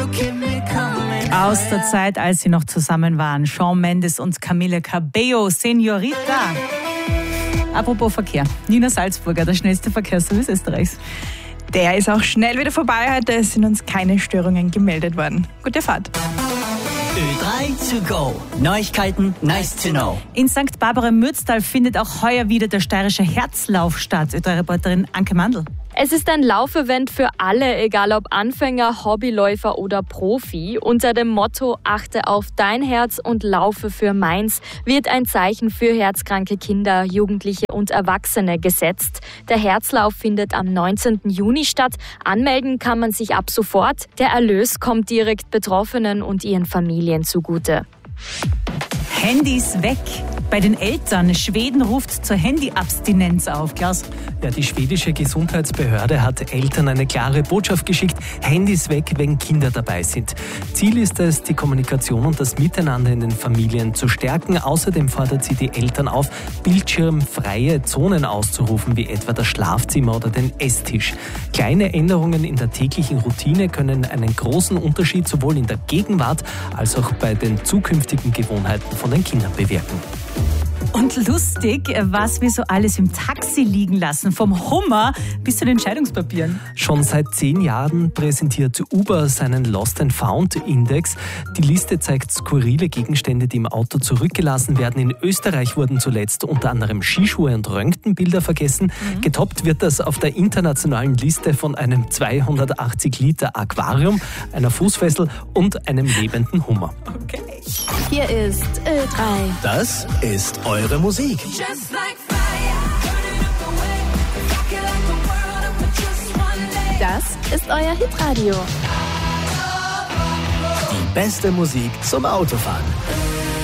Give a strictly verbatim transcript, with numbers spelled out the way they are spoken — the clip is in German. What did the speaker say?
Aus der Zeit, als sie noch zusammen waren, Shawn Mendes und Camila Cabello, Señorita. Apropos Verkehr, Nina Salzburger, der schnellste Verkehrsservice Österreichs. Der ist auch schnell wieder vorbei heute, es sind uns keine Störungen gemeldet worden. Gute Fahrt. Ö drei to go. Neuigkeiten, nice to know. In Sankt Barbara-Mürztal findet auch heuer wieder der steirische Herzlauf statt. Ö drei-Reporterin Anke Mandl. Es ist ein Laufevent für alle, egal ob Anfänger, Hobbyläufer oder Profi. Unter dem Motto Achte auf dein Herz und laufe für meins wird ein Zeichen für herzkranke Kinder, Jugendliche und Erwachsene gesetzt. Der Herzlauf findet am neunzehnten Juni statt. Anmelden kann man sich ab sofort. Der Erlös kommt direkt Betroffenen und ihren Familien zugute. Handys weg. Bei den Eltern. Schweden ruft zur Handyabstinenz auf. Klaus? Ja, die schwedische Gesundheitsbehörde hat Eltern eine klare Botschaft geschickt. Handys weg, wenn Kinder dabei sind. Ziel ist es, die Kommunikation und das Miteinander in den Familien zu stärken. Außerdem fordert sie die Eltern auf, bildschirmfreie Zonen auszurufen, wie etwa das Schlafzimmer oder den Esstisch. Kleine Änderungen in der täglichen Routine können einen großen Unterschied sowohl in der Gegenwart als auch bei den zukünftigen Gewohnheiten von den Kindern bewirken. Und lustig, was wir so alles im Taxi liegen lassen, vom Hummer bis zu den Scheidungspapieren. Schon seit zehn Jahren präsentiert Uber seinen Lost and Found Index. Die Liste zeigt skurrile Gegenstände, die im Auto zurückgelassen werden. In Österreich wurden zuletzt unter anderem Skischuhe und Röntgenbilder vergessen. Mhm. Getoppt wird das auf der internationalen Liste von einem zweihundertachtzig Liter Aquarium, einer Fußfessel und einem lebenden Hummer. Okay. Hier ist Ö drei. Das ist eure Musik. Das ist euer Hitradio. Die beste Musik zum Autofahren.